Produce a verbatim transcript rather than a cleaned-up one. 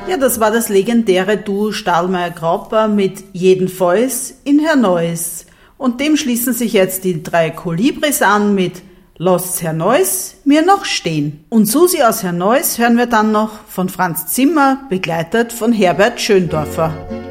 Ja, das war das legendäre Duo Stahlmeier-Grauper mit Jedenfalls in Herr Neuss. Und dem schließen sich jetzt die drei Kolibris an mit Lasst's Herr Neuss mir noch stehen. Und Susi aus Herr Neuss hören wir dann noch von Franz Zimmer, begleitet von Herbert Schöndorfer.